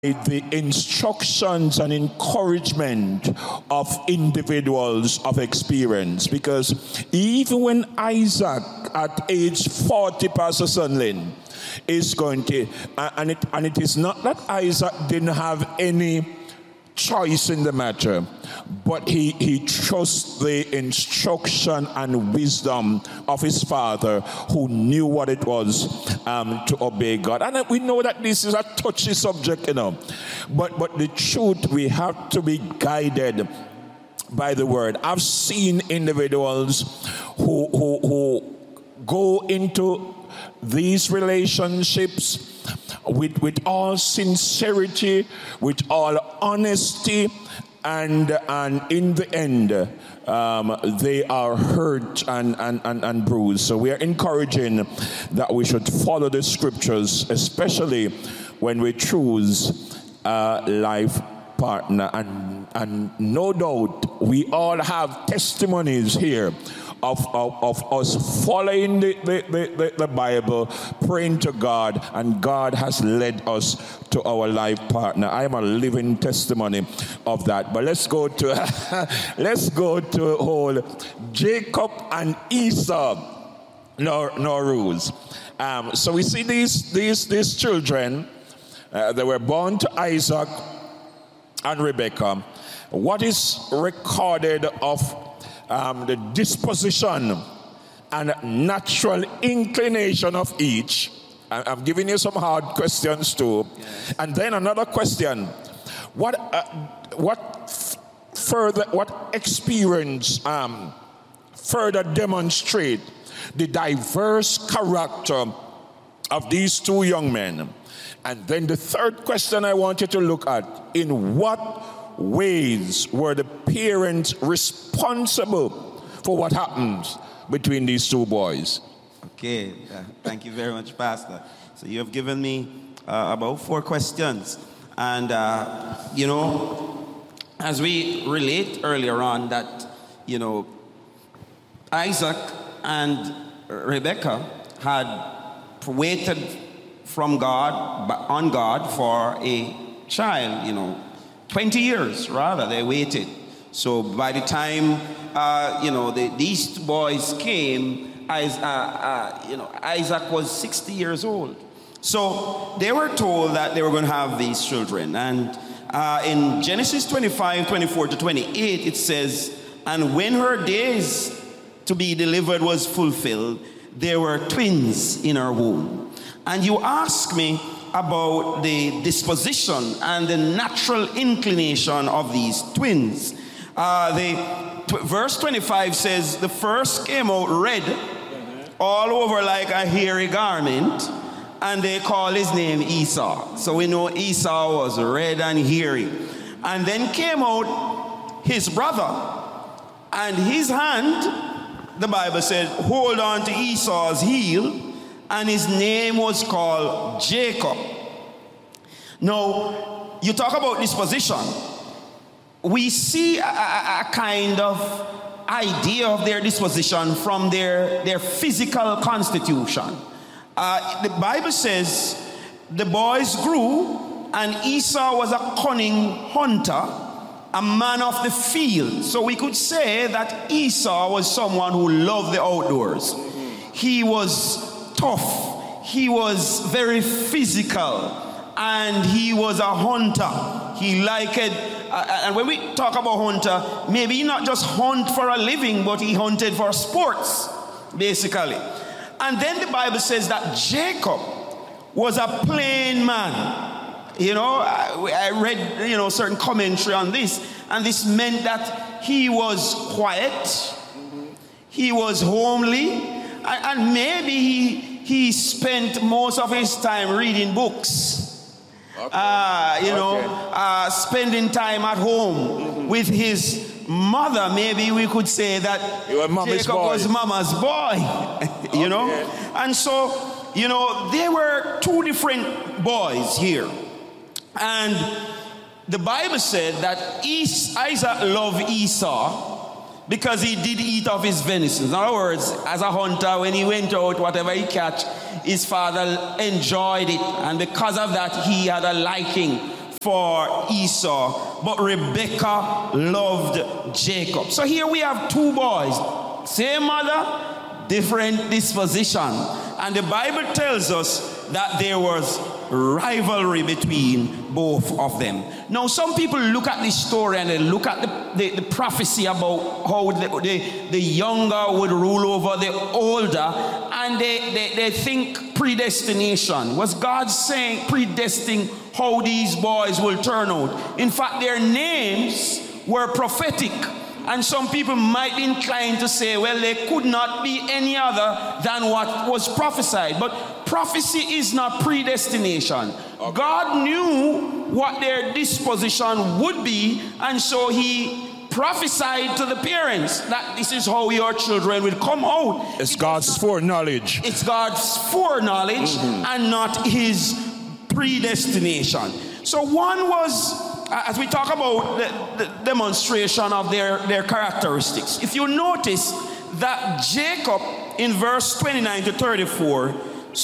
the instructions and encouragement of individuals of experience. Because even when Isaac at age 40, Pastor Sunlin, is going to, and it is not that Isaac didn't have any choice in the matter, but he trusts the instruction and wisdom of his father, who knew what it was to obey God. And we know that this is a touchy subject, but the truth, we have to be guided by the word. I've seen individuals who go into these relationships with all sincerity, with all honesty, and in the end, they are hurt and bruised. So we are encouraging that we should follow the scriptures, especially when we choose a life partner. And no doubt, we all have testimonies here of us following the Bible, praying to God, and God has led us to our life partner. I am a living testimony of that. But let's go to whole Jacob and Esau, no rules. So we see these children. They were born to Isaac and Rebekah. What is recorded of the disposition and natural inclination of each? I'm giving you some hard questions too. Yes. And then another question: what experience further demonstrate the diverse character of these two young men? And then the third question I want you to look at: in what ways were the parents responsible for what happens between these two boys? Okay, thank you very much, Pastor. So you have given me about 4 questions. And, as we relate earlier on that, Isaac and Rebekah had waited on God for a child, 20 years rather, they waited. So by the time, these boys came, Isaac was 60 years old. So they were told that they were going to have these children. And in Genesis 25, 24 to 28, it says, "And when her days to be delivered was fulfilled, there were twins in her womb." And you ask me about the disposition and the natural inclination of these twins. Verse 25 says, "The first came out red, all over like a hairy garment, and they call his name Esau." So we know Esau was red and hairy. "And then came out his brother, and his hand," the Bible said, "hold on to Esau's heel, and his name was called Jacob." Now, you talk about disposition. We see a kind of idea of their disposition from their physical constitution. The Bible says the boys grew, and Esau was a cunning hunter, a man of the field. So we could say that Esau was someone who loved the outdoors. He was tough, he was very physical, and he was a hunter. He liked and when we talk about hunter, maybe he not just hunt for a living, but he hunted for sports, basically. And then the Bible says that Jacob was a plain man. I read, certain commentary on this, and this meant that he was quiet, he was homely, and maybe he spent most of his time reading books. Spending time at home with his mother. Maybe we could say that Jacob was mama's boy, And so, there were 2 different boys here. And the Bible said that Isaac loved Esau because he did eat of his venison. In other words, as a hunter, when he went out, whatever he catch, his father enjoyed it. And because of that, he had a liking for Esau, but Rebekah loved Jacob. So here we have two boys, same mother, different disposition. And the Bible tells us that there was rivalry between both of them. Now, some people look at this story and they look at the prophecy about how the younger would rule over the older, and they think predestination. Was God saying predestining how these boys will turn out? In fact, their names were prophetic. And some people might be inclined to say, well, they could not be any other than what was prophesied. But prophecy is not predestination. Okay. God knew what their disposition would be, and so he prophesied to the parents that this is how your children will come out. It's God's foreknowledge. It's God's foreknowledge and not his predestination. So one was, as we talk about the demonstration of their characteristics, if you notice that Jacob in verse 29 to 34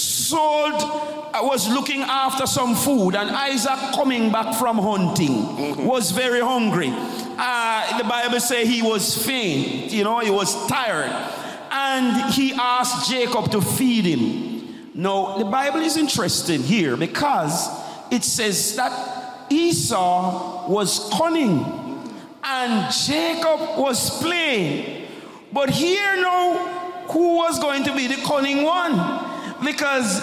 was looking after some food, and Isaac, coming back from hunting, was very hungry. The Bible says he was faint, he was tired, and he asked Jacob to feed him. Now, the Bible is interesting here because it says that Esau was cunning and Jacob was plain. But here now, who was going to be the cunning one? Because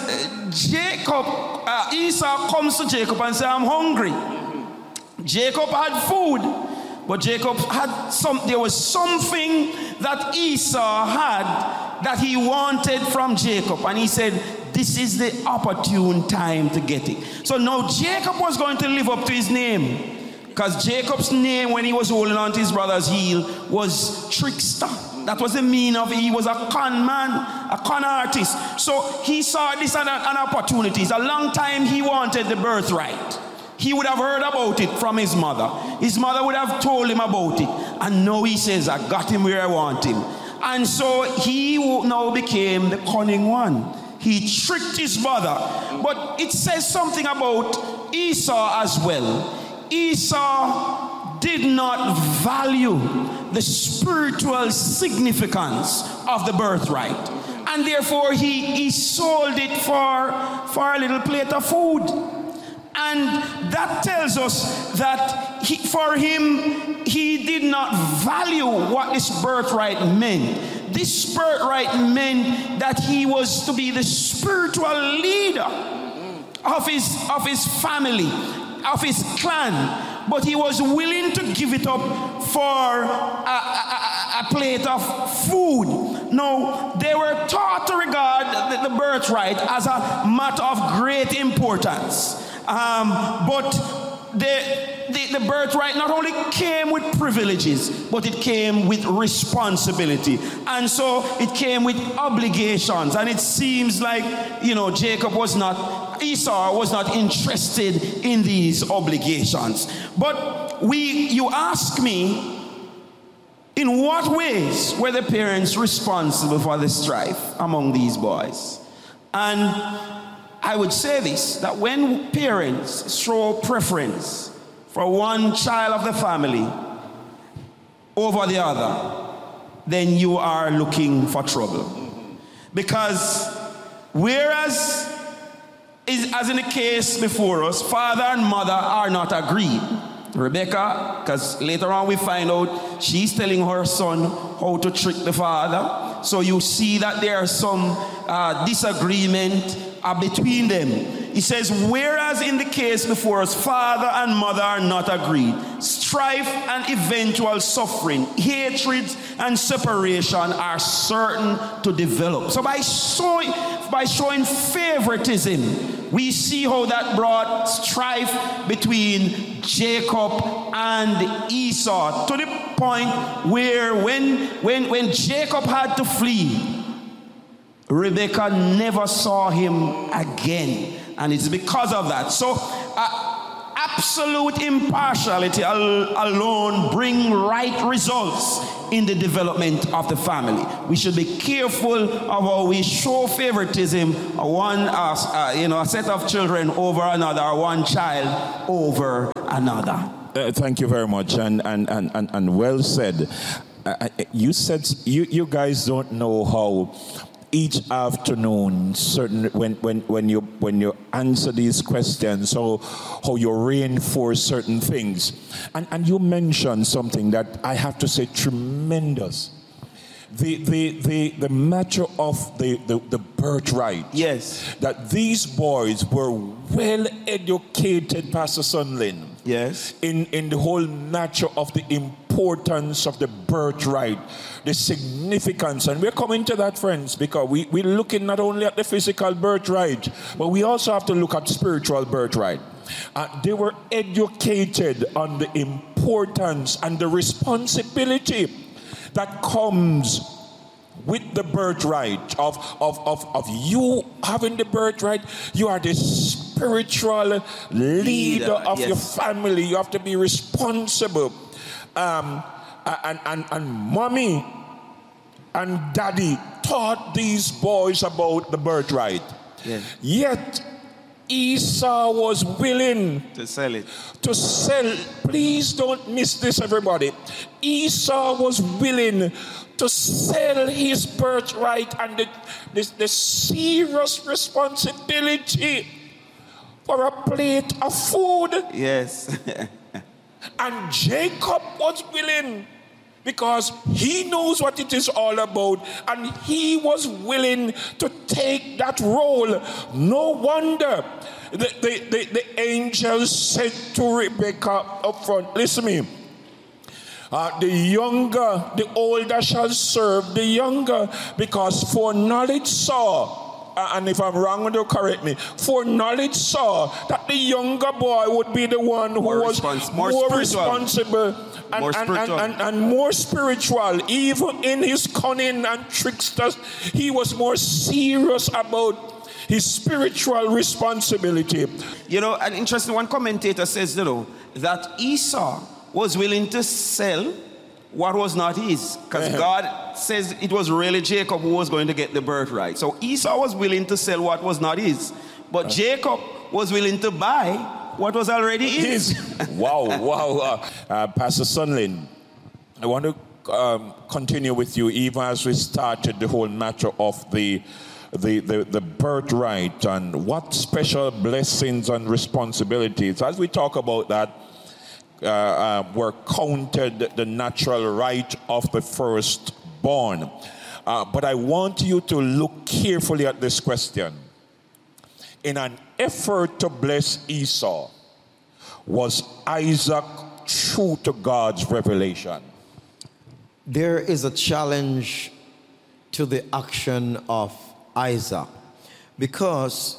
Esau comes to Jacob and says, I'm hungry. Jacob had food, but Jacob had there was something that Esau had that he wanted from Jacob. And he said, this is the opportune time to get it. So now Jacob was going to live up to his name. Because Jacob's name, when he was holding on to his brother's heel, was trickster. That was the meaning of it. He was a con man, a con artist. So he saw this as an opportunity. A long time he wanted the birthright. He would have heard about it from his mother. His mother would have told him about it. And now he says, I got him where I want him. And so he now became the cunning one. He tricked his brother. But it says something about Esau as well. Esau did not value the spiritual significance of the birthright. And therefore he sold it for a little plate of food. And that tells us that for him, he did not value what this birthright meant. This birthright meant that he was to be the spiritual leader of his family, of his clan, but he was willing to give it up for a plate of food. Now, they were taught to regard the birthright as a matter of great importance. But the birthright not only came with privileges, but it came with responsibility. And so it came with obligations. And it seems like, Esau was not interested in these obligations. But you ask me, in what ways were the parents responsible for the strife among these boys? And I would say this, that when parents show preference for one child of the family over the other, then you are looking for trouble. Because whereas, as in the case before us, father and mother are not agreed. Rebecca, because later on we find out she's telling her son how to trick the father. So you see that there are some disagreement between them. He says, whereas in the case before us, father and mother are not agreed, strife and eventual suffering, hatred and separation are certain to develop. So by showing favoritism, we see how that brought strife between Jacob and Esau, to the point where when Jacob had to flee, Rebekah never saw him again. And it's because of that. So absolute impartiality alone bring right results in the development of the family. We should be careful of how we show favoritism, a set of children over another, or one child over another. Thank you very much, and well said. You said you guys don't know how each afternoon, when you answer these questions, how you reinforce certain things, and you mentioned something that I have to say tremendous. The matter of the birthright. Yes. That these boys were well educated, Pastor Sunlin. Yes. In the whole nature of the importance of the birthright, the significance. And we're coming to that, friends, because we're looking not only at the physical birthright, but we also have to look at spiritual birthright. They were educated on the importance and the responsibility that comes with the birthright of you having the birthright. You are the spiritual leader of your family. You have to be responsible. And mommy and daddy taught these boys about the birthright. Yes. Yet Esau was willing to sell it. To sell. Please don't miss this, everybody. Esau was willing to sell his birthright and the serious responsibility for a plate of food. Yes. And Jacob was willing, because he knows what it is all about, and he was willing to take that role. No wonder the angels said to Rebekah up front, listen to me, the older shall serve the younger, because foreknowledge saw, and if I'm wrong, don't correct me, foreknowledge saw that the younger boy would be the one who was more responsible and more spiritual. Even in his cunning and tricksters, he was more serious about his spiritual responsibility. You know, an interesting one commentator says, that Esau was willing to sell what was not his, because God says it was really Jacob who was going to get the birthright. So Esau was willing to sell what was not his, but Jacob was willing to buy what was already his. Wow. Pastor Sunlin, I want to continue with you even as we started the whole matter of the birthright and what special blessings and responsibilities. As we talk about that, were counted the natural right of the firstborn. But I want you to look carefully at this question. In an effort to bless Esau, was Isaac true to God's revelation? There is a challenge to the action of Isaac, because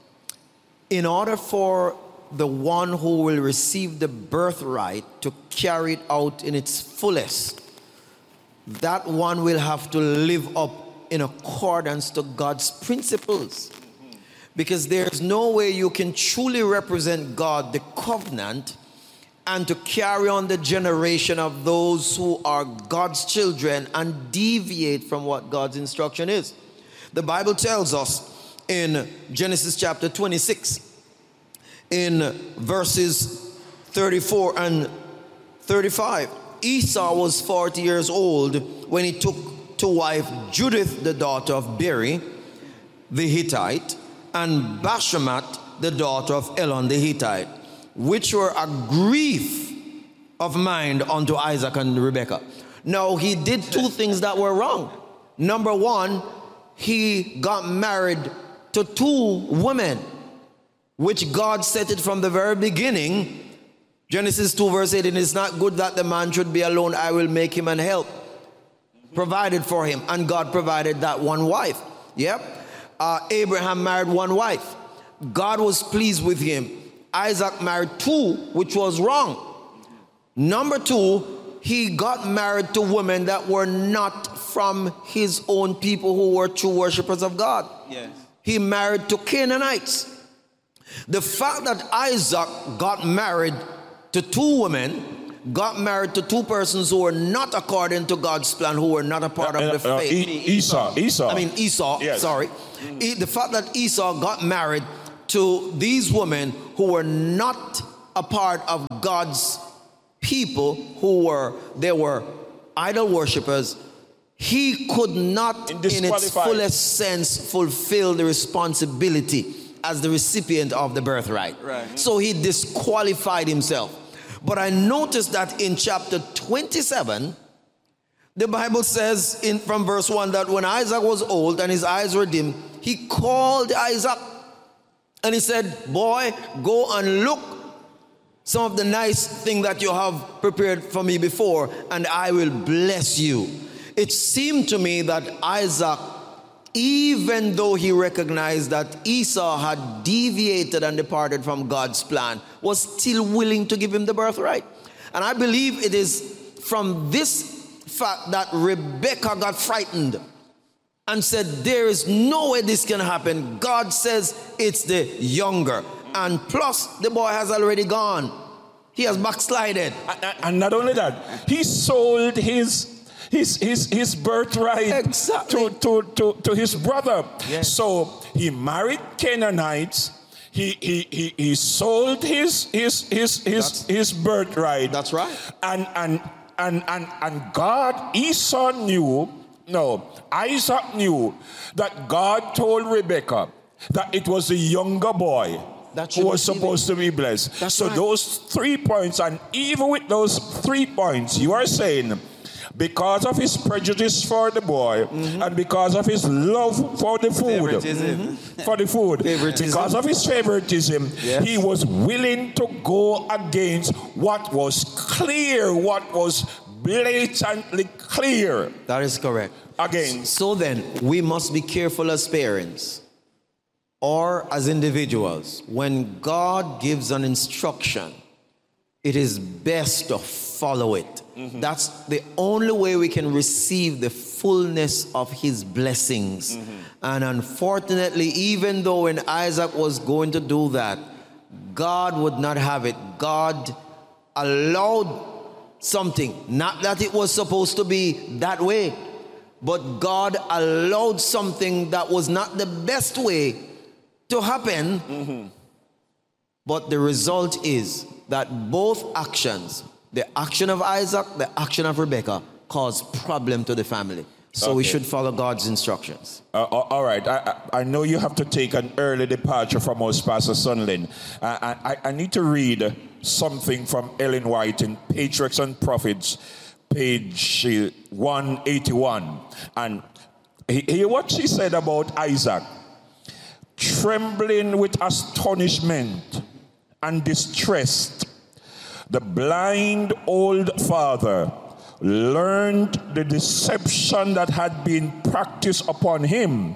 in order for the one who will receive the birthright to carry it out in its fullest, that one will have to live up in accordance to God's principles. Because there's no way you can truly represent God, the covenant, and to carry on the generation of those who are God's children and deviate from what God's instruction is. The Bible tells us in Genesis chapter 26, in verses 34 and 35, Esau was 40 years old when he took to wife Judith, the daughter of Beri, the Hittite, and Bashemat, the daughter of Elon the Hittite, which were a grief of mind unto Isaac and Rebekah. Now, he did two things that were wrong. Number one, he got married to two women, which God said it from the very beginning. Genesis 2 verse 8, and it's not good that the man should be alone. I will make him an help. Provided for him. And God provided that one wife. Yep. Abraham married one wife. God was pleased with him. Isaac married two, which was wrong. Number two, he got married to women that were not from his own people who were true worshippers of God. Yes. He married to Canaanites. The fact that Isaac got married to two women, got married to two persons who were not according to God's plan, who were not a part of the faith. Esau. Esau, yes. sorry. The fact that Esau got married to these women who were not a part of God's people, they were idol worshippers, he could not in its fullest sense fulfill the responsibility as the recipient of the birthright. Right. So he disqualified himself. But I noticed that in chapter 27, the Bible says from verse 1 that when Isaac was old and his eyes were dim, he called Isaac and he said, boy, go and look some of the nice thing that you have prepared for me before, and I will bless you. It seemed to me that Isaac, even though he recognized that Esau had deviated and departed from God's plan, was still willing to give him the birthright. And I believe it is from this fact that Rebekah got frightened and said, there is no way this can happen. God says it's the younger. And plus, the boy has already gone. He has backslided. And not only that, he sold his birthright exactly. to his brother. Yes. So he married Canaanites. He sold his birthright. That's right. And Isaac knew that God told Rebekah that it was the younger boy who was supposed to be blessed. So right. Those 3 points, and even with those 3 points, you are saying, because of his prejudice for the boy, and because of his love for the food, because of his favoritism, yes. He was willing to go against what was clear, what was blatantly clear. That is correct. Again. So then, we must be careful as parents or as individuals. When God gives an instruction, it is best to follow it. That's the only way we can receive the fullness of his blessings. And unfortunately, even though when Isaac was going to do that, God would not have it. God allowed something, not that it was supposed to be that way, but God allowed something that was not the best way to happen. But the result is that both actions, the action of Isaac, the action of Rebekah, caused problem to the family. So we should follow God's instructions. All right. I know you have to take an early departure from us, Pastor Sunlin. I need to read something from Ellen White in Patriarchs and Prophets, page 181. And hear what she said about Isaac. Trembling with astonishment and distressed, the blind old father learned the deception that had been practiced upon him.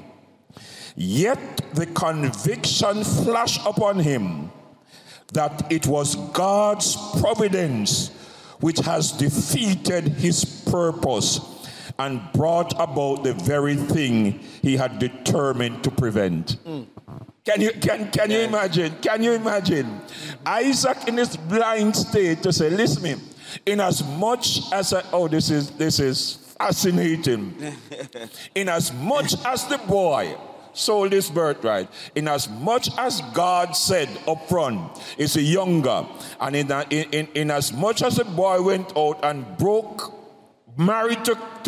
Yet the conviction flashed upon him that it was God's providence which has defeated his purpose and brought about the very thing he had determined to prevent. Can you imagine? Can you imagine Isaac in his blind state to say, listen me, in as much as this is fascinating. In as much as the boy sold his birthright, in as much as God said up front, it's a younger, and in as much as the boy went out and married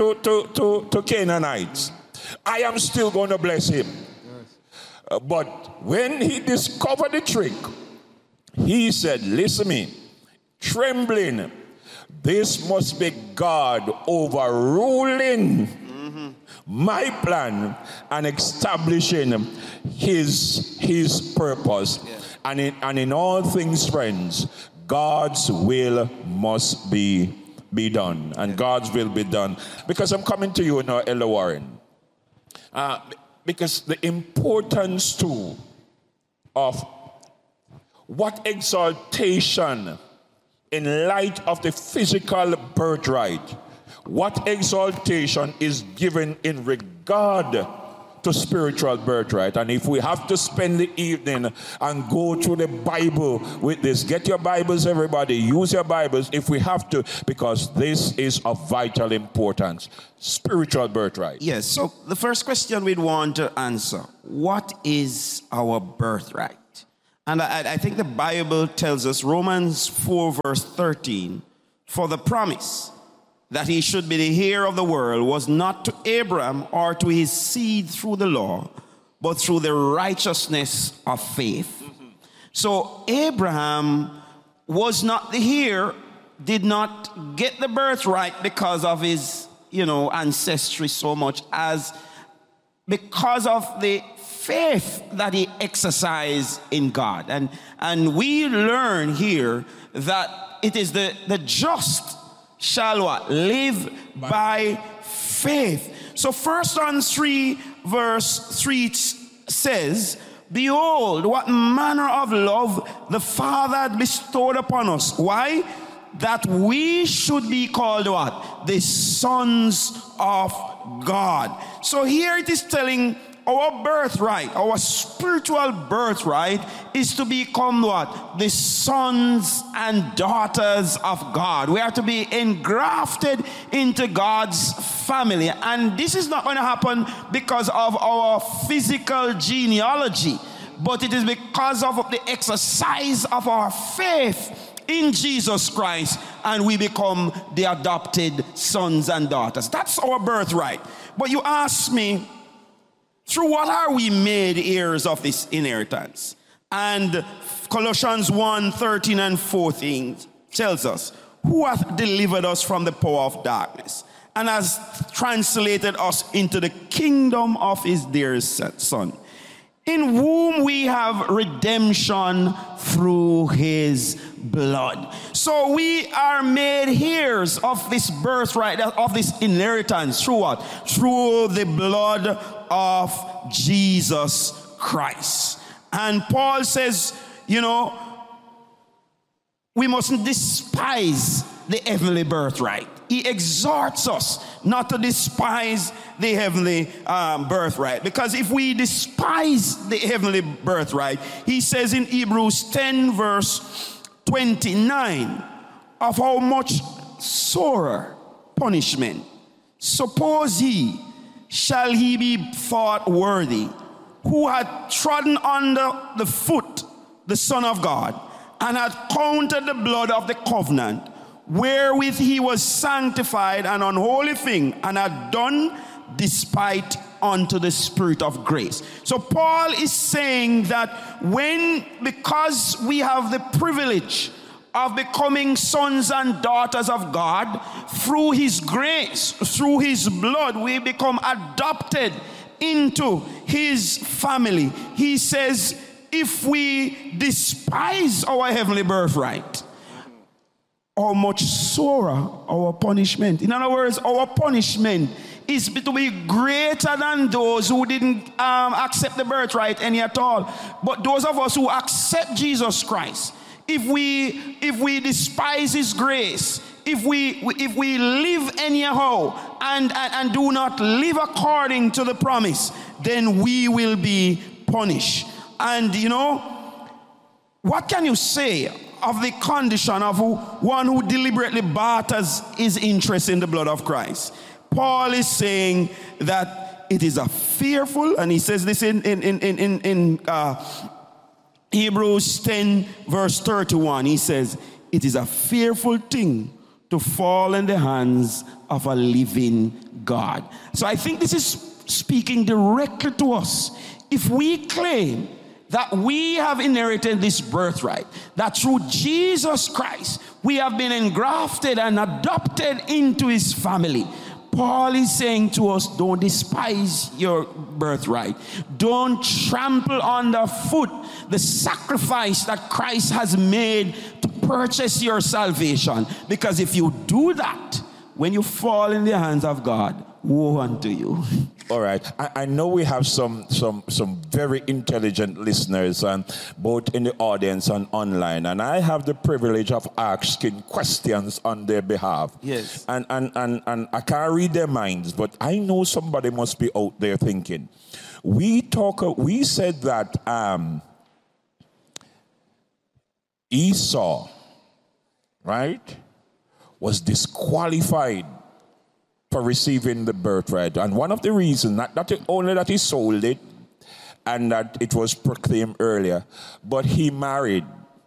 to Canaanites, I am still going to bless him. But when he discovered the trick, he said, listen me, trembling, this must be God overruling my plan and establishing his purpose. Yeah. And in all things, friends, God's will must be done. And God's will be done. Because I'm coming to you now, Ella Warren. Because the importance too of what exaltation in light of the physical birthright, what exaltation is given in regard to spiritual birthright. And if we have to spend the evening and go through the Bible with this, get your Bibles, everybody, use your Bibles if we have to, because this is of vital importance. Spiritual birthright. Yes, so the first question we'd want to answer, what is our birthright? And I think the Bible tells us, Romans 4 verse 13, for the promise that he should be the heir of the world was not to Abraham or to his seed through the law, but through the righteousness of faith. So Abraham was not the heir, did not get the birthright because of his, ancestry so much as because of the faith that he exercised in God. And we learn here that it is the just shall what? Live by faith. So 1 John 3 verse 3 says, behold, what manner of love the Father had bestowed upon us. Why? That we should be called what? The sons of God. So here it is telling our birthright, our spiritual birthright is to become what? The sons and daughters of God. We are to be engrafted into God's family. And this is not going to happen because of our physical genealogy, but it is because of the exercise of our faith in Jesus Christ, and we become the adopted sons and daughters. That's our birthright. But you ask me, through what are we made heirs of this inheritance? And Colossians 1, 13 and 14 tells us, who hath delivered us from the power of darkness and has translated us into the kingdom of his dear Son, in whom we have redemption through his blood. So we are made heirs of this birthright, of this inheritance. Through what? Through the blood of Jesus Christ. And Paul says, we mustn't despise the heavenly birthright. He exhorts us not to despise the heavenly birthright. Because if we despise the heavenly birthright, he says in Hebrews 10 verse 29, of how much sorer punishment, suppose he, shall he be thought worthy, who had trodden under the foot the Son of God, and had counted the blood of the covenant, wherewith he was sanctified, an unholy thing, and had done despite unto the Spirit of grace. So Paul is saying that because we have the privilege of becoming sons and daughters of God, through his grace, through his blood, we become adopted into his family. He says, if we despise our heavenly birthright, how much sorer our punishment. In other words, our punishment is to be greater than those who didn't accept the birthright any at all. But those of us who accept Jesus Christ, if we despise his grace, if we live anyhow and do not live according to the promise, then we will be punished. And what can you say of the condition of one who deliberately barters his interest in the blood of Christ? Paul is saying that it is a fearful, and he says this in Hebrews 10 verse 31. He says, it is a fearful thing to fall in the hands of a living God. So I think this is speaking directly to us. If we claim that we have inherited this birthright, that through Jesus Christ we have been engrafted and adopted into his family, Paul is saying to us, don't despise your birthright. Don't trample underfoot the sacrifice that Christ has made to purchase your salvation. Because if you do that, when you fall in the hands of God, woe unto you. All right. I know we have some very intelligent listeners, both in the audience and online, and I have the privilege of asking questions on their behalf. Yes. And I can't read their minds, but I know somebody must be out there thinking. We said that Esau, right, was disqualified for receiving the birthright. And one of the reasons, not only that he sold it and that it was proclaimed earlier, but he married.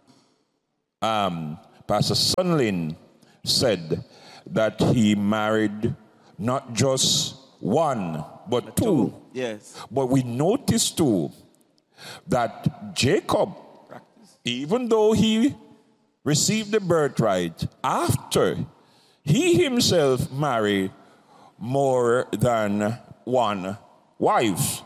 Pastor Sunlin said that he married not just one, but two. Yes. But we noticed too that Jacob, even though he received the birthright, after he himself married more than one wife.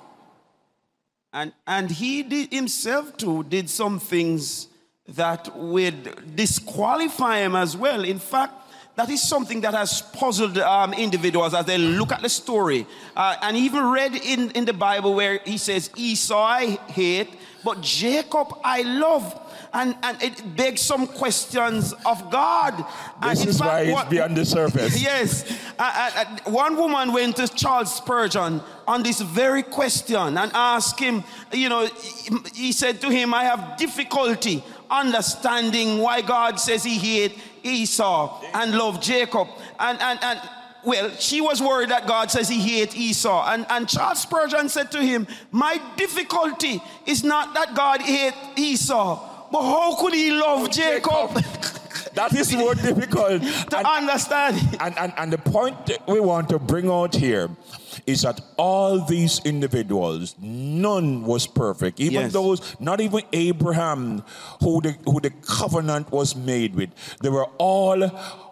And he did himself too did some things that would disqualify him as well. In fact, that is something that has puzzled individuals as they look at the story. And even read in the Bible where he says, Esau I hate, but Jacob I love. And it begs some questions of God. This is why it's beyond the surface. Yes. One woman went to Charles Spurgeon on this very question and asked him, he said to him, I have difficulty understanding why God says he hated Esau and loved Jacob. And well, she was worried that God says he hates Esau. And Charles Spurgeon said to him, my difficulty is not that God hates Esau, but how could he love Jacob? That is more difficult to understand. And the point that we want to bring out here is that all these individuals, none was perfect. Even those, not even Abraham, who the covenant was made with, they were all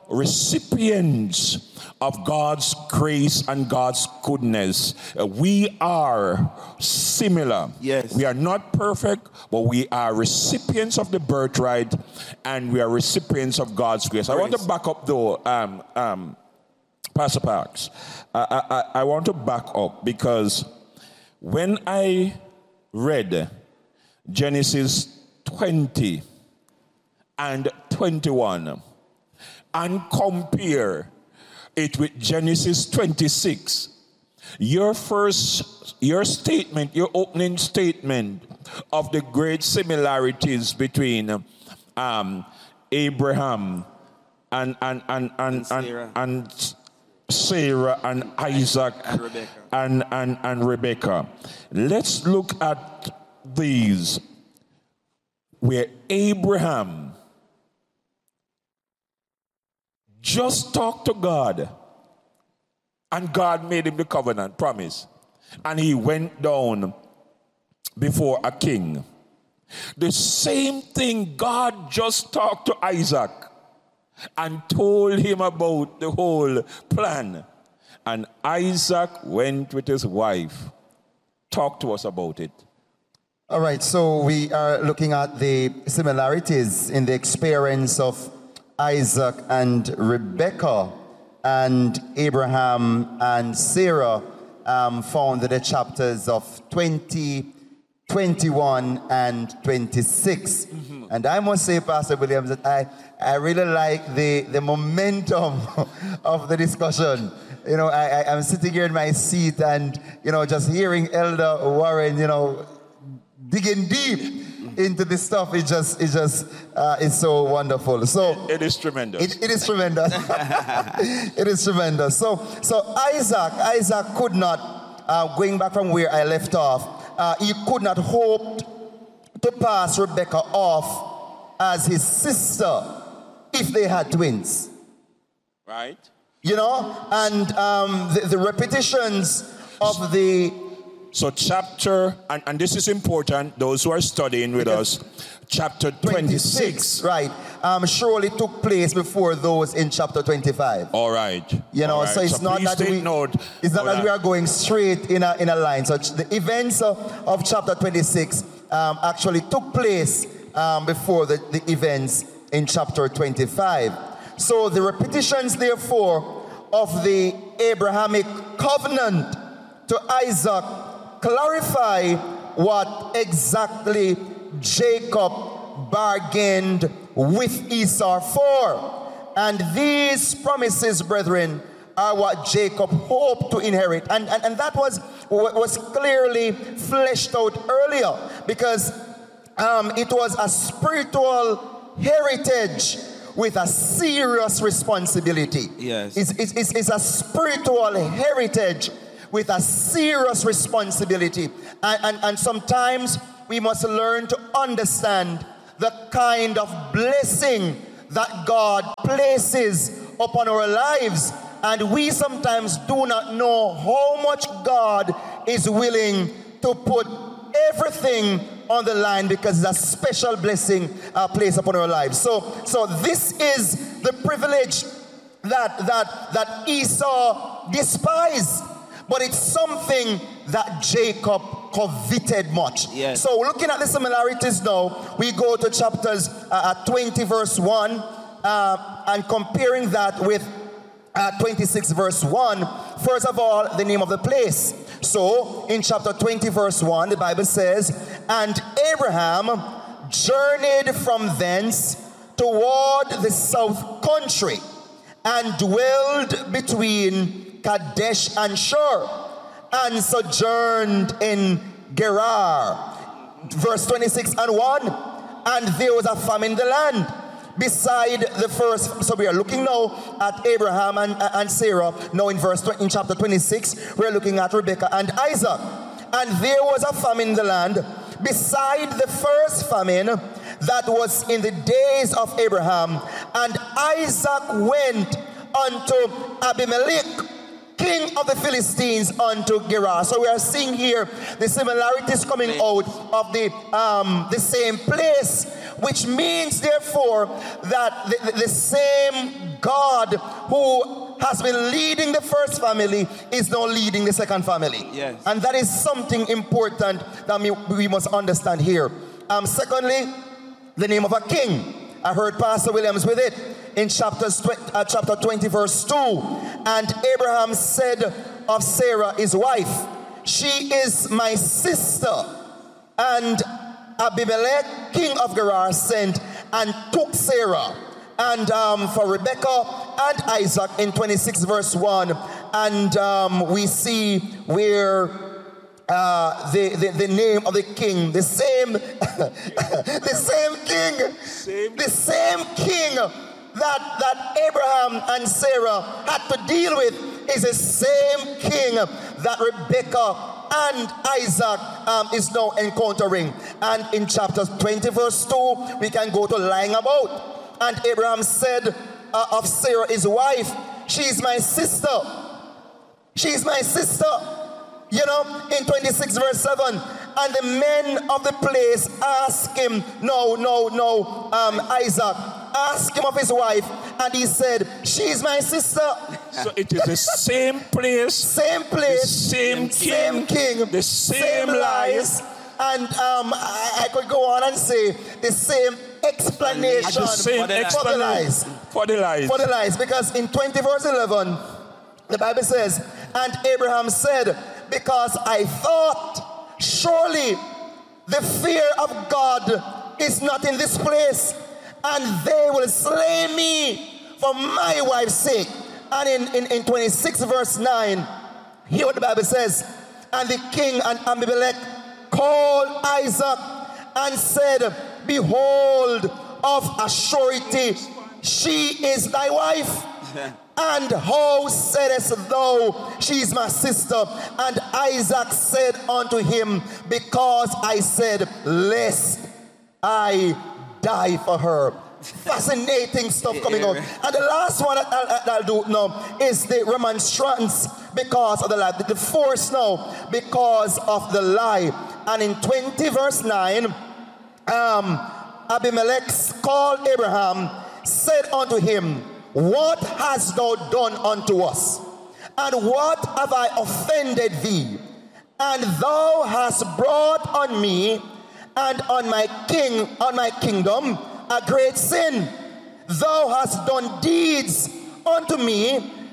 recipients of God's grace and God's goodness. We are similar. Yes. We are not perfect, but we are recipients of the birthright and we are recipients of God's grace. I want to back up though, Pastor Parks. I want to back up because when I read Genesis 20 and 21 and compare it with Genesis 26, your statement, your opening statement of the great similarities between Abraham and Sarah and Isaac and Rebekah. Let's look at these where Abraham just talked to God and God made him the covenant promise and he went down before a king. The same thing, God just talked to Isaac and told him about the whole plan. And Isaac went with his wife. Talk to us about it. All right, so we are looking at the similarities in the experience of Isaac and Rebekah and Abraham and Sarah found in the chapters of 20, 21, and 26. Mm-hmm. And I must say, Pastor Williams, that I really like the momentum of the discussion. I'm sitting here in my seat and, just hearing Elder Warren, digging deep into this stuff. It just is so wonderful. So it is tremendous. It is tremendous. It is tremendous. So Isaac could not, going back from where I left off, he could not hope to pass Rebekah off as his sister if they had twins. Right. And the repetitions of the... So chapter, and this is important, those who are studying with us, chapter 26. Right. Surely took place before those in chapter 25. All right. So it's not that we are going straight in a line. So the events of chapter 26 actually took place before the events in chapter 25. So the repetitions, therefore, of the Abrahamic covenant to Isaac clarify what exactly Jacob bargained with Esau for. And these promises, brethren, are what Jacob hoped to inherit. And that was clearly fleshed out earlier, because it was a spiritual heritage with a serious responsibility. Yes. It's a spiritual heritage with a serious responsibility. And sometimes we must learn to understand the kind of blessing that God places upon our lives. And we sometimes do not know how much God is willing to put everything on the line, because it's a special blessing placed upon our lives. So this is the privilege that Esau despised, but it's something that Jacob coveted much. Yes. So looking at the similarities now, we go to chapters 20 verse 1 and comparing that with 26 verse 1. First of all, the name of the place. So in chapter 20 verse 1, the Bible says, and Abraham journeyed from thence toward the south country and dwelled between Kadesh and Shur, and sojourned in Gerar. Verse 26 and 1, and there was a famine in the land beside the first. So we are looking now at Abraham and Sarah. Now in chapter 26, we're looking at Rebekah and Isaac. And there was a famine in the land beside the first famine that was in the days of Abraham. And Isaac went unto Abimelech, king of the Philistines, unto Gerar. So we are seeing here the similarities coming out of the same place, which means therefore that the same God who has been leading the first family is now leading the second family. Yes. And that is something important that we must understand here. Secondly, the name of a king. I heard Pastor Williams with it in chapter 20 verse 2. And Abraham said of Sarah his wife, she is my sister. And Abimelech, king of Gerar, sent and took Sarah. And for Rebekah and Isaac in 26 verse 1. And we see where the name of the king, the same king that Abraham and Sarah had to deal with is the same king that Rebekah and Isaac is now encountering. And in chapter 20 verse 2, we can go to lying about. And Abraham said of Sarah his wife, she is my sister. She is my sister. You know, in 26 verse 7, and the men of the place asked him, Isaac, ask him of his wife, and he said, she is my sister. So it is the same place, the same king, the same lies. And I could go on and say the same explanation for the lies. Because in 20 verse 11, the Bible says, and Abraham said, because I thought, surely the fear of God is not in this place, and they will slay me for my wife's sake. And in 26 verse 9, hear what the Bible says. And the king and Abimelech called Isaac and said, behold, of a surety, she is thy wife. And how saidest thou, she is my sister? And Isaac said unto him, because I said, lest I die for her. Fascinating stuff coming out. And the last one that I'll do now is the remonstrance because of the lie. The force now because of the lie. And in 20 verse 9, Abimelech called Abraham, said unto him, what hast thou done unto us? And what have I offended thee? And thou hast brought on me and on my kingdom a great sin. Thou hast done deeds unto me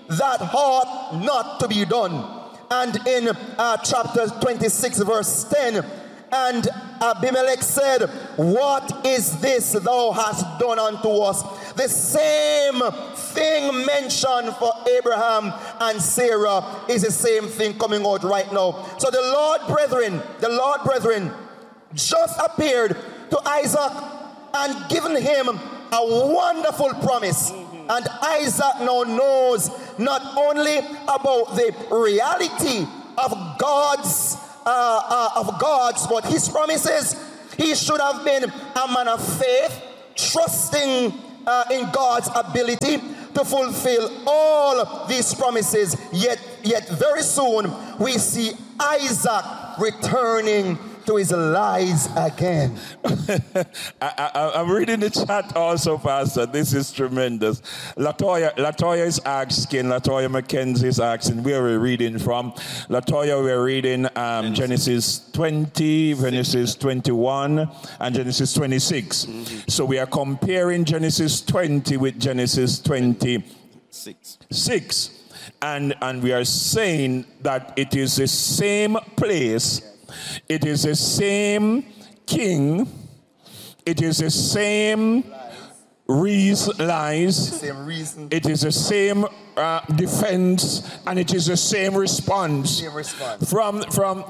that ought not to be done. And in chapter 26, verse 10, and Abimelech said, what is this thou hast done unto us? The same thing mentioned for Abraham and Sarah is the same thing coming out right now. So the Lord brethren just appeared to Isaac and given him a wonderful promise. And Isaac now knows not only about the reality of God's but his promises. He should have been a man of faith, trusting in God's ability to fulfill all these promises. Yet very soon we see Isaac returning to his lies again. I'm reading the chat also, Pastor. This is tremendous. Latoya McKenzie is asking, where are we reading from? Latoya, we're reading Genesis 20, Genesis 21, and Genesis 26. So we are comparing Genesis 20 with Genesis 26. And we are saying that it is the same place. It is the same king. It is the same lies. It is the same defense, and it is the same response. From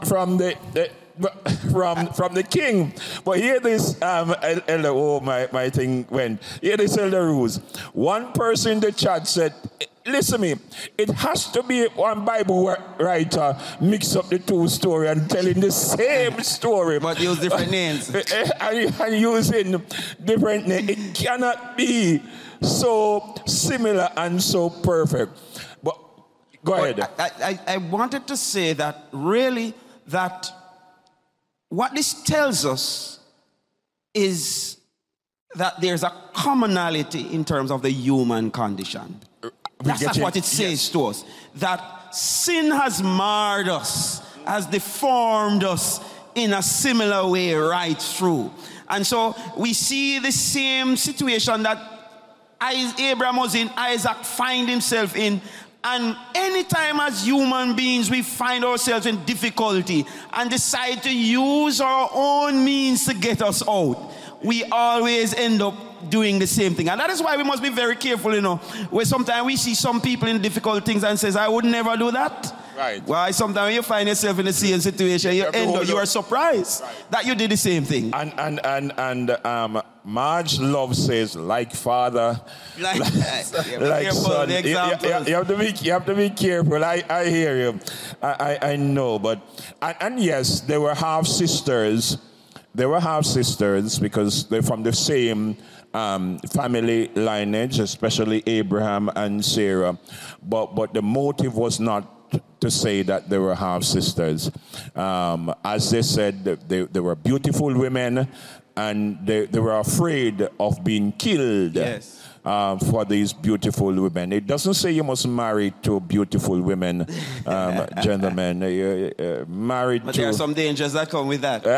the king. But here this elder, my thing went. Here this elder rules. One person in the chat said, listen me, it has to be one Bible writer mix up the two stories and telling the same story. But use different names. and using different names. It cannot be so similar and so perfect. But go ahead. I wanted to say that really that what this tells us is that there's a commonality in terms of the human condition. That's what it says to us. That sin has marred us, has deformed us in a similar way right through. And so we see the same situation that Abraham was in, Isaac find himself in. And anytime as human beings we find ourselves in difficulty and decide to use our own means to get us out, we always end up doing the same thing. And that is why we must be very careful, where sometimes we see some people in difficult things and says, I would never do that. Right. Why sometimes when you find yourself in the same situation, you are surprised that you did the same thing. And Marge Love says, like father, like son. You have to be careful. I hear you. I know. But and yes, they were half sisters. They were half sisters because they're from the same family lineage, especially Abraham and Sarah. But the motive was not to say that they were half sisters. As they said, they were beautiful women, and they were afraid of being killed. Yes. For these beautiful women. It doesn't say you must marry two beautiful women, gentlemen. Married but to... there are some dangers that come with that.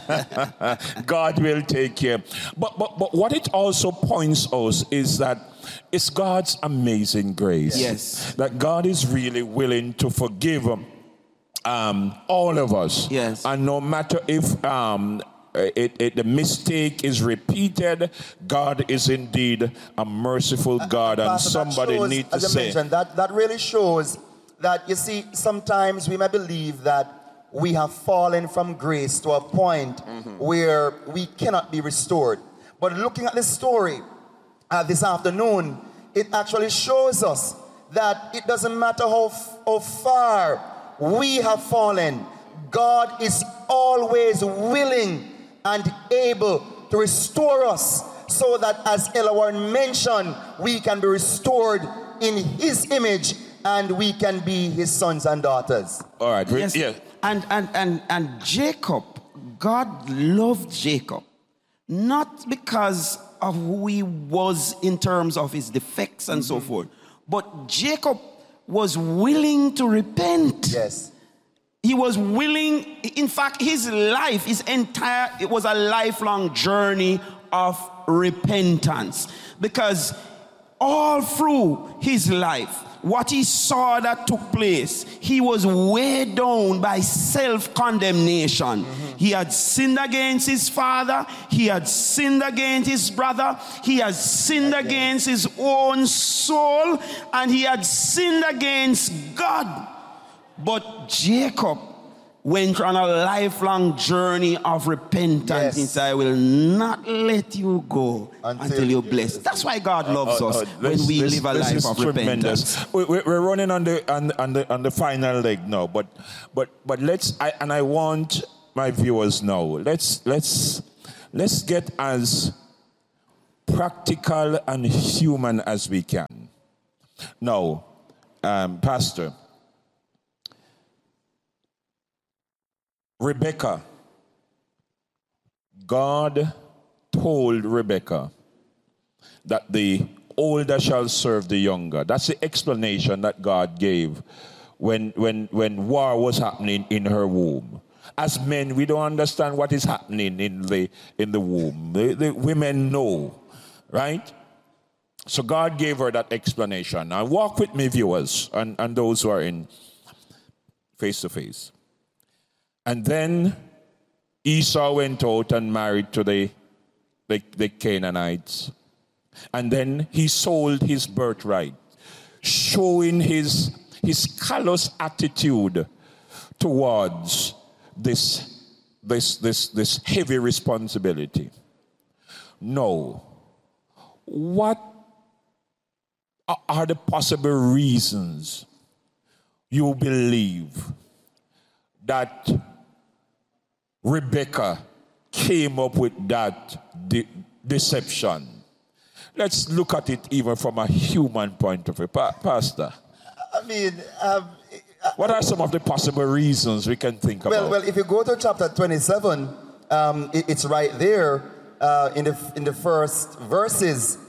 God will take care. But what it also points us is that it's God's amazing grace. Yes. That God is really willing to forgive all of us. Yes. And no matter if... the mistake is repeated, God is indeed a merciful God, and Pastor, somebody needs to say that really shows that, you see, sometimes we may believe that we have fallen from grace to a point where we cannot be restored. But looking at this story this afternoon, it actually shows us that it doesn't matter how far we have fallen, God is always willing and able to restore us, so that, as Ella Warren mentioned, we can be restored in his image and we can be his sons and daughters. All right. Yes. Yeah. And Jacob, God loved Jacob, not because of who he was in terms of his defects and so forth, but Jacob was willing to repent. Yes. He was willing, in fact, his life, it was a lifelong journey of repentance. Because all through his life, what he saw that took place, he was weighed down by self-condemnation. He had sinned against his father. He had sinned against his brother. He had sinned against his own soul. And he had sinned against God. But Jacob went on a lifelong journey of repentance. He said, I will not let you go until you're blessed. That's why God loves us when we live a life of repentance. We're running on the final leg now, but let's. I want my viewers now. Let's get as practical and human as we can. Now, Pastor. Rebecca, God told Rebecca that the older shall serve the younger. That's the explanation that God gave when war was happening in her womb. As men, we don't understand what is happening in the womb. The women know, right? So God gave her that explanation. Now walk with me, viewers, and those who are in face-to-face. And then Esau went out and married to the Canaanites. And then he sold his birthright, showing his callous attitude towards this heavy responsibility. No. What are the possible reasons you believe that Rebecca came up with that deception? Let's look at it even from a human point of view. Pastor. I mean, what are some of the possible reasons we can think about? Well, if you go to chapter 27, it's right there in the first verses.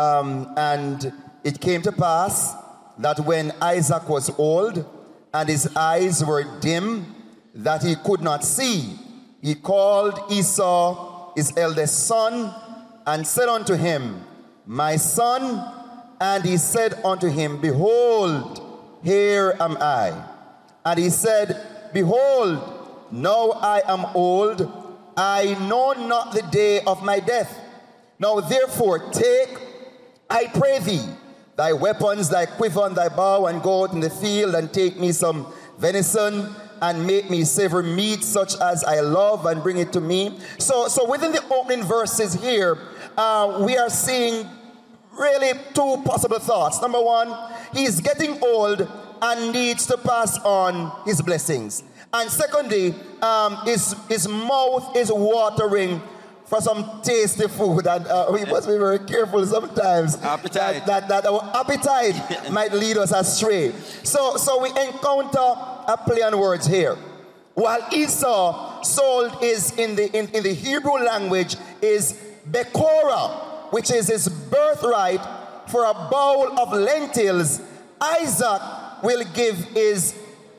And it came to pass that when Isaac was old and his eyes were dim, that he could not see, he called Esau, his eldest son, and said unto him, My son. And he said unto him, Behold, here am I. And he said, Behold, now I am old, I know not the day of my death. Now therefore take, I pray thee, thy weapons, thy quiver, and thy bow, and go out in the field, and take me some venison, and make me savory meat such as I love, and bring it to me. So within the opening verses here, we are seeing really two possible thoughts. Number one, he's getting old and needs to pass on his blessings. And secondly, his mouth is watering for some tasty food, and we must be very careful sometimes that our appetite might lead us astray. So we encounter a play on words here. While Esau sold is in the Hebrew language is Bekorah, which is his birthright, for a bowl of lentils, Isaac will give his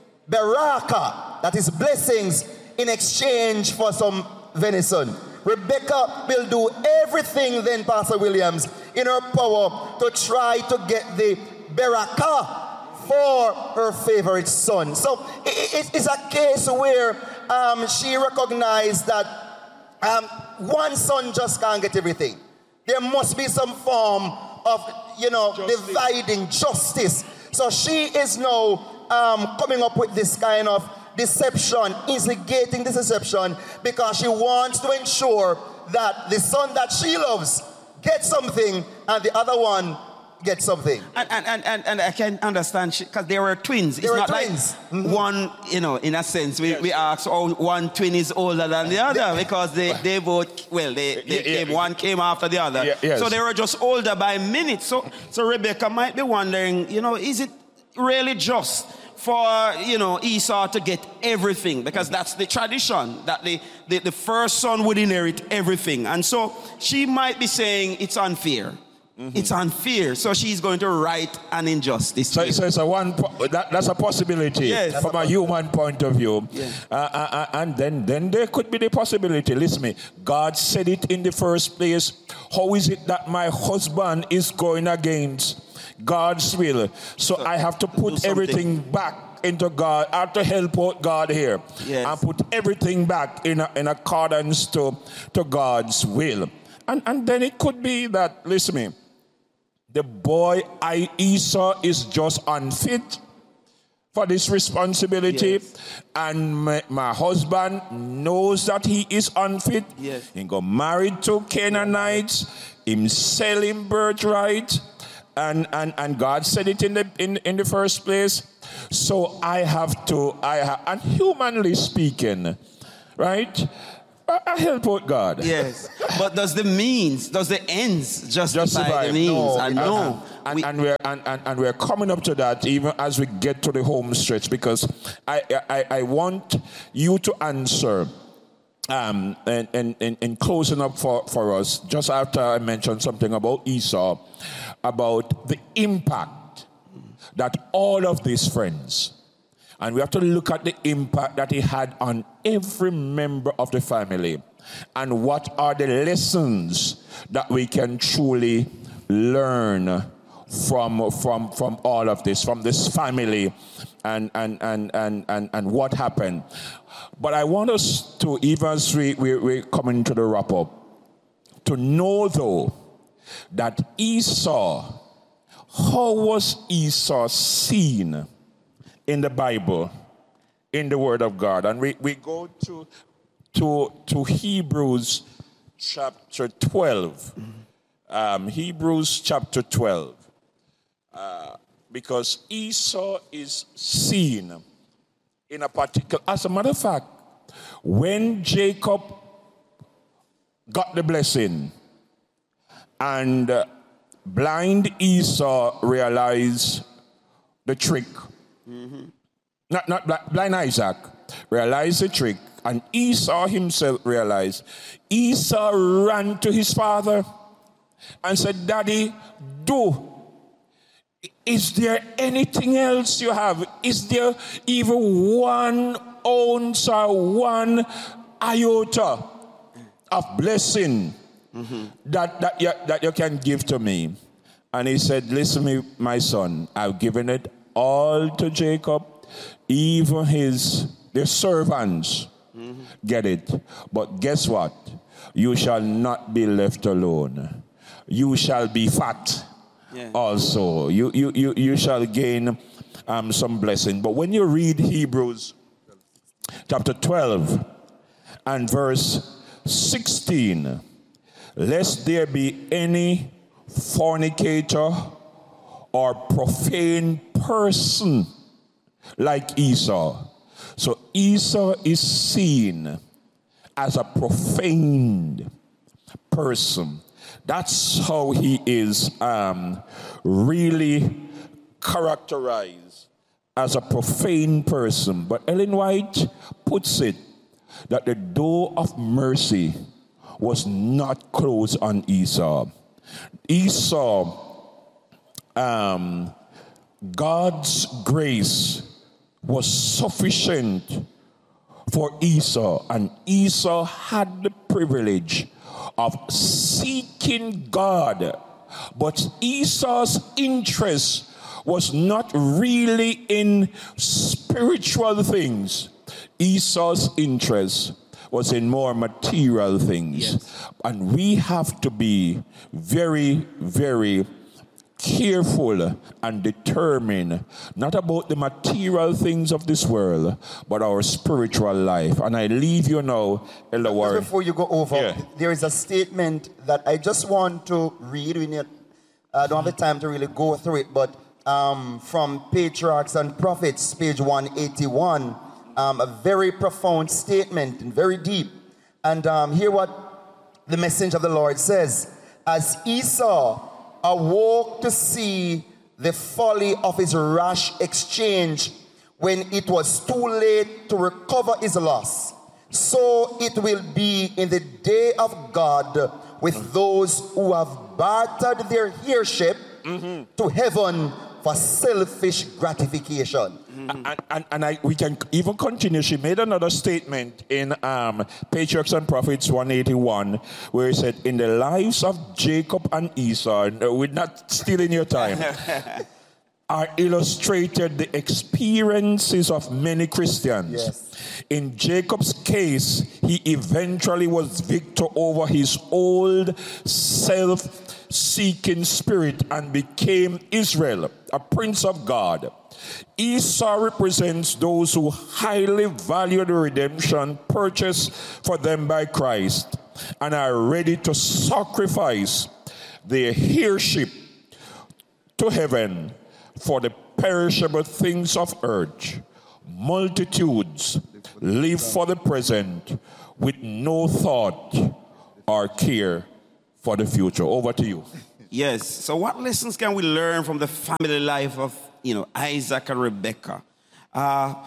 Beraka, that is blessings, in exchange for some venison. Rebecca will do everything then, Pastor Williams, in her power to try to get the Beraka for her favorite son. So it's a case where she recognized that one son just can't get everything. There must be some form of, dividing justice. So she is now coming up with this kind of deception, instigating this deception, because she wants to ensure that the son that she loves gets something and the other one gets something. And I can understand, because they were twins. It's not twins. Like one, in a sense, we ask, one twin is older than the other, because they both, one came after the other. Yes. So they were just older by minutes. So Rebecca might be wondering, is it really just for, Esau to get everything? Because that's the tradition, that the first son would inherit everything. And so she might be saying it's unfair. It's unfair. So she's going to right an injustice. So it's that's a possibility, Yes. from a human point of view. Yeah. And then there could be the possibility. Listen to me. God said it in the first place. How is it that my husband is going against God's will? So I have to put everything back into God. I have to help out God here. Yes. And put everything back in accordance to God's will. And then it could be that, listen to me, the boy Esau is just unfit for this responsibility. Yes. And my husband knows that he is unfit. Yes. He got married to Canaanites, him sell him birthright, and God said it in the first place. So I have, and humanly speaking, right? I help out God. Yes. But does the ends justify the means? No. And we're coming up to that even as we get to the home stretch, because I want you to answer in closing up for us, just after I mentioned something about Esau, about the impact that all of these friends, and we have to look at the impact that he had on every member of the family. And what are the lessons that we can truly learn from all of this, from this family, and what happened. But I want us to, even as we're coming to the wrap up, to know though that Esau, how was Esau seen in the Bible, in the Word of God? And we go to Hebrews chapter 12. Hebrews chapter 12. Because Esau is seen in a particular... As a matter of fact, when Jacob got the blessing and blind Esau realized the trick, not blind Isaac realized the trick, and Esau himself realized, Esau ran to his father and said, Daddy, is there anything else you have? Is there even 1 ounce or 1 iota of blessing that you can give to me? And he said, listen to me, my son, I've given it all to Jacob, even their servants get it. But guess what? You shall not be left alone. You shall be fat. Yeah. Also, you shall gain some blessing. But when you read Hebrews chapter 12 and verse 16, lest there be any fornicator or profane person like Esau. So Esau is seen as a profaned person. That's how he is really characterized, as a profane person. But Ellen White puts it that the door of mercy was not closed on Esau. Esau, God's grace was sufficient for Esau, and Esau had the privilege of seeking God. But Esau's interest was not really in spiritual things. Esau's interest was in more material things. Yes. And we have to be very, very careful and determined, not about the material things of this world, but our spiritual life. And I leave you now, Elder Warren. Before you go over, there is a statement that I just want to read. I don't have the time to really go through it, but from Patriarchs and Prophets, page 181, a very profound statement and very deep. And hear what the message of the Lord says. As Esau awoke to see the folly of his rash exchange when it was too late to recover his loss, so it will be in the day of God with those who have bartered their heirship to heaven for selfish gratification. We can even continue. She made another statement in Patriarchs and Prophets 181, where he said, in the lives of Jacob and Esau, we're not stealing your time, are illustrated the experiences of many Christians. Yes. In Jacob's case, he eventually was victor over his old self-seeking spirit and became Israel, a prince of God. Esau represents those who highly value the redemption purchased for them by Christ and are ready to sacrifice their heirship to heaven for the perishable things of earth. Multitudes live for the present with no thought or care for the future. Over to you. Yes. So what lessons can we learn from the family life of, Isaac and Rebekah? I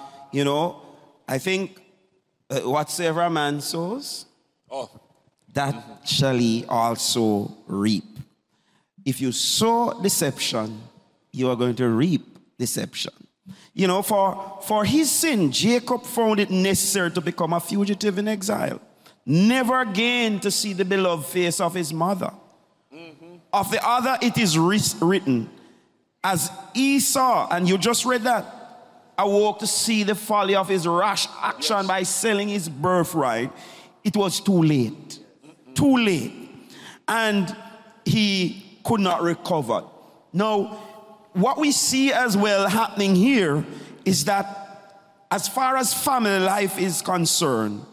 think whatsoever a man sows, that shall he also reap. If you sow deception, you are going to reap deception. For his sin, Jacob found it necessary to become a fugitive in exile, never again to see the beloved face of his mother. Of the other, it is written, as Esau, and you just read that, awoke to see the folly of his rash action by selling his birthright, it was too late. Too late. And he could not recover. Now, what we see as well happening here is that as far as family life is concerned,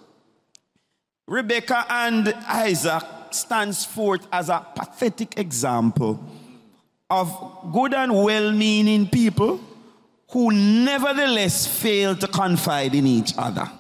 Rebekah and Isaac stands forth as a pathetic example of good and well-meaning people who nevertheless fail to confide in each other.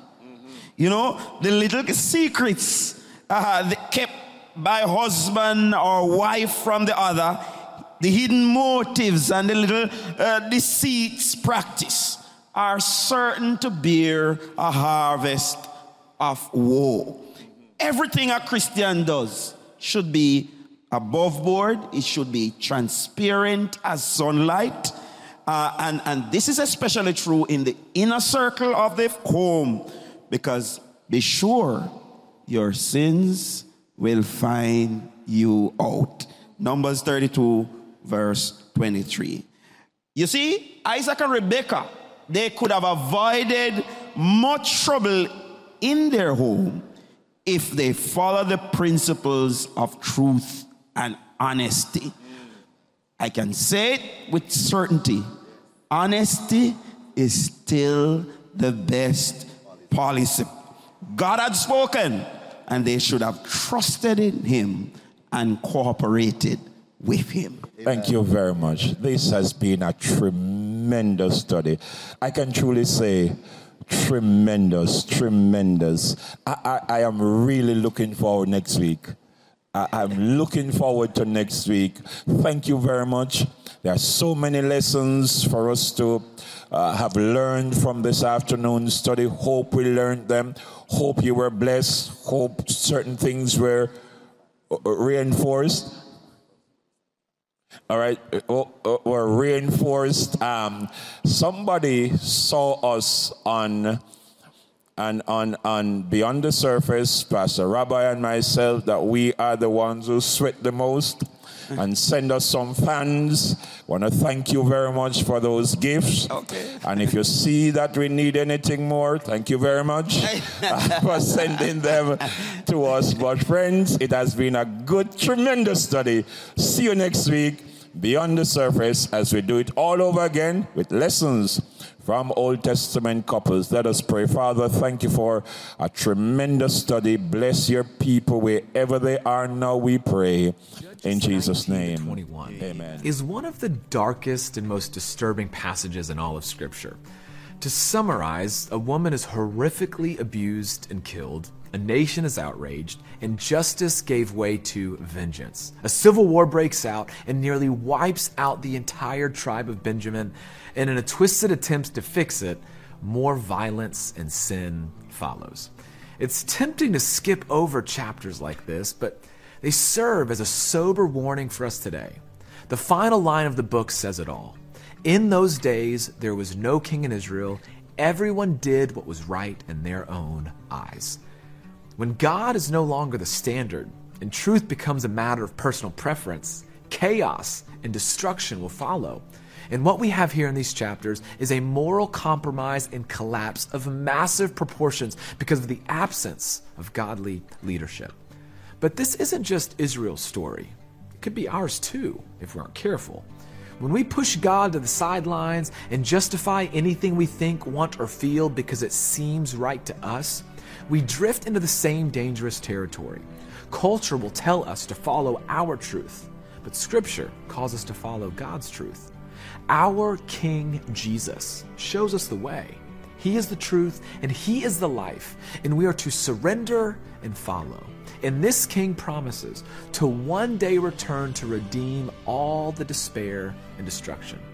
The little secrets kept by husband or wife from the other, the hidden motives and the little deceits practiced are certain to bear a harvest of woe. Everything a Christian does should be above board. It should be transparent as sunlight. And this is especially true in the inner circle of the home, because be sure your sins will find you out. Numbers 32, verse 23. You see, Isaac and Rebekah, they could have avoided much trouble in their home if they follow the principles of truth and honesty. I can say it with certainty. Honesty is still the best policy. God had spoken, and they should have trusted in him and cooperated with him. Thank you very much. This has been a tremendous study. I can truly say tremendous. I am really looking forward next week. I'm looking forward to next week. Thank you very much. There are so many lessons for us to have learned from this afternoon's study. Hope we learned them. Hope you were blessed. Hope certain things were reinforced. All right, were reinforced. Somebody saw us on Beyond the Surface, Pastor Rabbi and myself, that we are the ones who sweat the most, and send us some fans. Want to thank you very much for those gifts. Okay. And if you see that we need anything more, thank you very much for sending them to us. But friends, it has been a good, tremendous study. See you next week, Beyond the Surface, as we do it all over again with lessons from Old Testament couples. Let us pray. Father, thank you for a tremendous study. Bless your people wherever they are now, we pray. In Jesus' name, 21 amen. Is one of the darkest and most disturbing passages in all of Scripture. To summarize, a woman is horrifically abused and killed, a nation is outraged, and justice gave way to vengeance. A civil war breaks out and nearly wipes out the entire tribe of Benjamin, and in a twisted attempt to fix it, more violence and sin follows. It's tempting to skip over chapters like this, but They serve as a sober warning for us today. The final line of the book says it all. In those days, there was no king in Israel. Everyone did what was right in their own eyes. When God is no longer the standard and truth becomes a matter of personal preference, chaos and destruction will follow. And what we have here in these chapters is a moral compromise and collapse of massive proportions because of the absence of godly leadership. But this isn't just Israel's story. It could be ours too, if we aren't careful. When we push God to the sidelines and justify anything we think, want, or feel because it seems right to us, we drift into the same dangerous territory. Culture will tell us to follow our truth, but Scripture calls us to follow God's truth. Our King Jesus shows us the way. He is the truth and He is the life, and we are to surrender and follow. And this King promises to one day return to redeem all the despair and destruction.